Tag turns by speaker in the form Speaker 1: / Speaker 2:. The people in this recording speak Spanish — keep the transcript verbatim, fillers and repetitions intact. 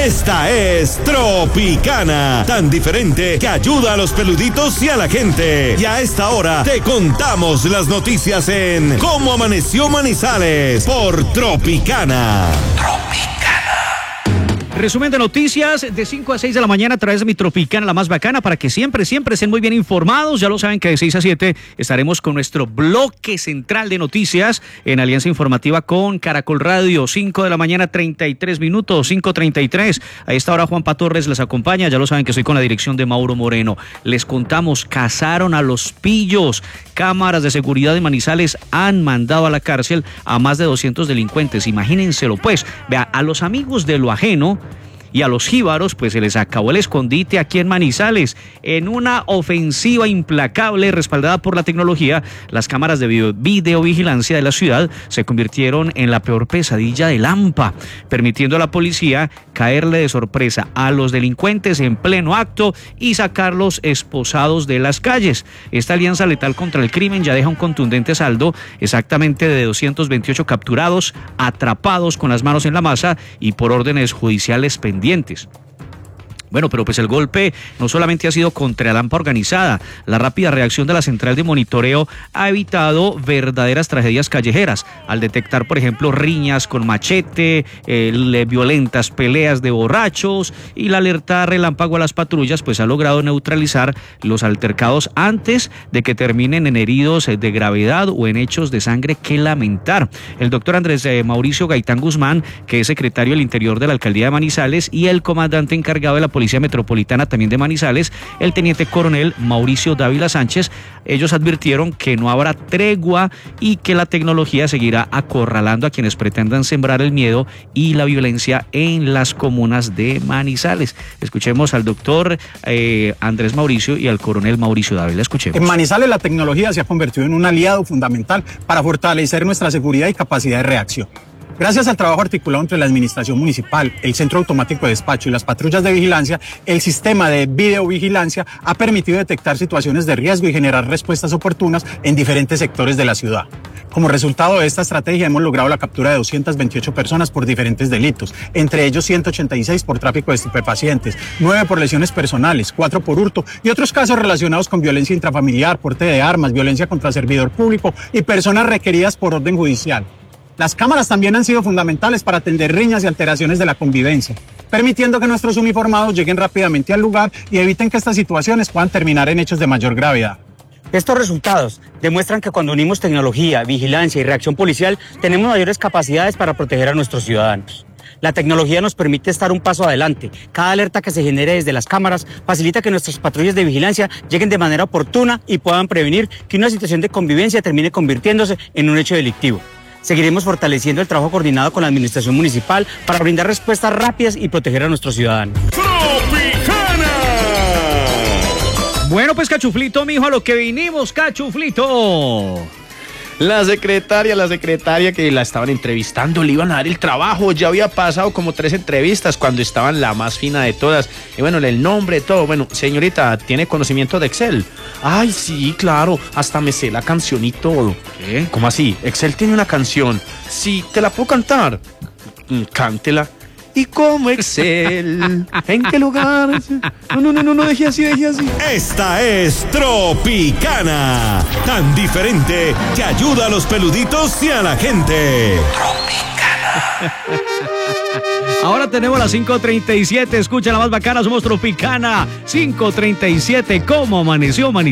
Speaker 1: Esta es Tropicana, tan diferente que ayuda a los peluditos y a la gente. Y a esta hora te contamos las noticias en Cómo Amaneció Manizales por Tropicana. Tropicana.
Speaker 2: Resumen de noticias de cinco a seis de la mañana a través de mi Tropicana, la más bacana, para que siempre, siempre estén muy bien informados. Ya lo saben que de seis a siete estaremos con nuestro bloque central de noticias en Alianza Informativa con Caracol Radio. cinco de la mañana, treinta y tres minutos, cinco treinta y tres. A esta hora Juanpa Torres les acompaña. Ya lo saben que estoy con la dirección de Mauro Moreno. Les contamos, cazaron a los pillos. Cámaras de seguridad de Manizales han mandado a la cárcel a más de doscientos delincuentes. Imagínenselo pues. Vea, a los amigos de lo ajeno y a los jíbaros pues se les acabó el escondite aquí en Manizales. En una ofensiva implacable respaldada por la tecnología, las cámaras de video, videovigilancia de la ciudad se convirtieron en la peor pesadilla del AMPA, permitiendo a la policía caerle de sorpresa a los delincuentes en pleno acto y sacarlos esposados de las calles. Esta alianza letal contra el crimen ya deja un contundente saldo exactamente de doscientos veintiocho capturados, atrapados con las manos en la masa y por órdenes judiciales pendientes. Bueno, pero pues el golpe no solamente ha sido contra la AMPA organizada. La rápida reacción de la central de monitoreo ha evitado verdaderas tragedias callejeras al detectar, por ejemplo, riñas con machete, eh, violentas peleas de borrachos, y la alerta relámpago a las patrullas pues ha logrado neutralizar los altercados antes de que terminen en heridos de gravedad o en hechos de sangre que lamentar. El doctor Andrés eh, Mauricio Gaitán Guzmán, que es secretario del Interior de la Alcaldía de Manizales, y el comandante encargado de la Policía Metropolitana también de Manizales, el teniente coronel Mauricio Dávila Sánchez, ellos advirtieron que no habrá tregua y que la tecnología seguirá acorralando a quienes pretendan sembrar el miedo y la violencia en las comunas de Manizales. Escuchemos al doctor eh, Andrés Mauricio y al coronel Mauricio Dávila. Escuchemos.
Speaker 3: En Manizales la tecnología se ha convertido en un aliado fundamental para fortalecer nuestra seguridad y capacidad de reacción. Gracias al trabajo articulado entre la administración municipal, el centro automático de despacho y las patrullas de vigilancia, el sistema de videovigilancia ha permitido detectar situaciones de riesgo y generar respuestas oportunas en diferentes sectores de la ciudad. Como resultado de esta estrategia hemos logrado la captura de doscientas veintiocho personas por diferentes delitos, entre ellos ciento ochenta y seis por tráfico de estupefacientes, nueve por lesiones personales, cuatro por hurto y otros casos relacionados con violencia intrafamiliar, porte de armas, violencia contra servidor público y personas requeridas por orden judicial. Las cámaras también han sido fundamentales para atender riñas y alteraciones de la convivencia, permitiendo que nuestros uniformados lleguen rápidamente al lugar y eviten que estas situaciones puedan terminar en hechos de mayor gravedad.
Speaker 4: Estos resultados demuestran que cuando unimos tecnología, vigilancia y reacción policial, tenemos mayores capacidades para proteger a nuestros ciudadanos. La tecnología nos permite estar un paso adelante. Cada alerta que se genere desde las cámaras facilita que nuestras patrullas de vigilancia lleguen de manera oportuna y puedan prevenir que una situación de convivencia termine convirtiéndose en un hecho delictivo. Seguiremos fortaleciendo el trabajo coordinado con la administración municipal para brindar respuestas rápidas y proteger a nuestros ciudadanos.
Speaker 2: ¡Tropicana! Bueno, pues Cachuflito, mijo, a lo que vinimos, Cachuflito.
Speaker 5: La secretaria, la secretaria que la estaban entrevistando, le iban a dar el trabajo, ya había pasado como tres entrevistas cuando estaban la más fina de todas. Y bueno, el nombre, todo. Bueno, señorita, ¿tiene conocimiento de Excel? Ay, sí, claro, hasta me sé la canción y todo. ¿Qué? ¿Cómo así? Excel tiene una canción. Sí, ¿te la puedo cantar? Cántela. ¿Y cómo Excel? ¿En qué lugar? No, no, no, no, no, deje así, deje así.
Speaker 1: Esta es Tropicana, tan diferente que ayuda a los peluditos y a la gente. Tropicana.
Speaker 2: Ahora tenemos las cinco treinta y siete, escucha la más bacana, somos Tropicana. cinco treinta y siete, ¿cómo amaneció Manizales?